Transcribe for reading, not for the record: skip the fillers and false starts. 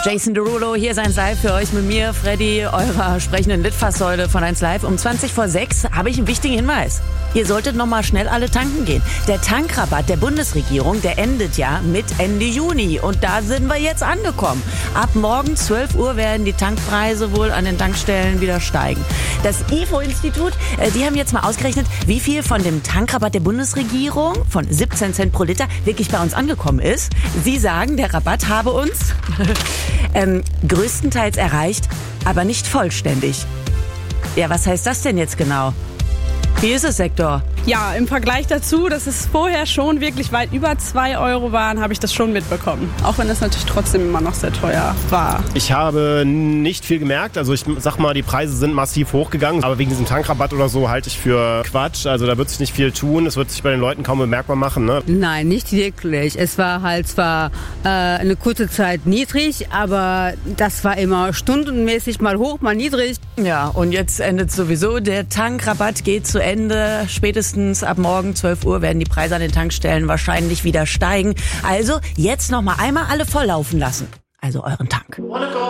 Jason Derulo, hier ist 1 Live für euch mit mir, Freddy, eurer sprechenden Litfaßsäule von 1 Live. Um 6:20 habe ich einen wichtigen Hinweis. Ihr solltet noch mal schnell alle tanken gehen. Der Tankrabatt der Bundesregierung, der endet ja mit Ende Juni. Und da sind wir jetzt angekommen. Ab morgen 12 Uhr werden die Tankpreise wohl an den Tankstellen wieder steigen. Das IFO-Institut, die haben jetzt mal ausgerechnet, wie viel von dem Tankrabatt der Bundesregierung von 17 Cent pro Liter wirklich bei uns angekommen ist. Sie sagen, der Rabatt habe uns größtenteils erreicht, aber nicht vollständig. Ja, was heißt das denn jetzt genau? Wie ist es, Sektor? Ja, im Vergleich dazu, dass es vorher schon wirklich weit über 2 Euro waren, habe ich das schon mitbekommen. Auch wenn es natürlich trotzdem immer noch sehr teuer war. Ich habe nicht viel gemerkt. Also ich sag mal, die Preise sind massiv hochgegangen. Aber wegen diesem Tankrabatt oder so halte ich für Quatsch. Also da wird sich nicht viel tun. Es wird sich bei den Leuten kaum bemerkbar machen. Ne? Nein, nicht wirklich. Es war halt zwar eine kurze Zeit niedrig, aber das war immer stundenmäßig mal hoch, mal niedrig. Ja, und jetzt endet sowieso. Der Tankrabatt geht zu Ende. Spätestens ab morgen 12 Uhr werden die Preise an den Tankstellen wahrscheinlich wieder steigen. Also jetzt noch mal einmal alle volllaufen lassen. Also euren Tank.